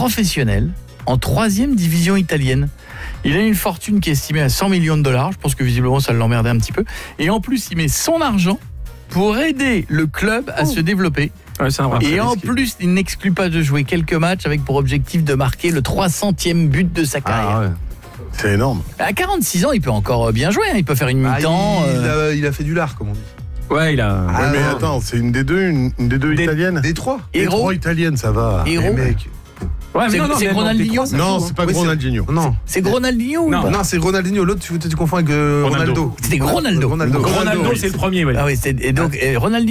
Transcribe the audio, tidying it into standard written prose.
professionnel en 3e division italienne. Il a une fortune qui est estimée à 100 millions de dollars. Je pense que visiblement ça l'emmerdait un petit peu. Et en plus, il met son argent pour aider le club à se développer. Ouais, c'est un vrai Et en risqué. plus, il n'exclut pas de jouer quelques matchs avec pour objectif de marquer le 300e but de sa carrière. Ah ouais. C'est énorme. À 46 ans, il peut encore bien jouer. Il peut faire une mi-temps. Il a fait du lard, comme on dit. Ouais, il a... Ouais, mais attends, c'est une des deux, une des deux italiennes. Des trois. Des Héros. trois italiennes, ça va. Héros. Les mecs. Ouais, mais C'est Ronaldinho. Non, c'est pas Ronaldinho. Non. C'est Ronaldinho ou Non, pas Non, c'est Ronaldinho. L'autre, tu confonds avec Ronaldo. C'était Ronaldo. Ronaldo, Ronaldo, c'est le premier, ouais. Ah oui, et donc Ronaldinho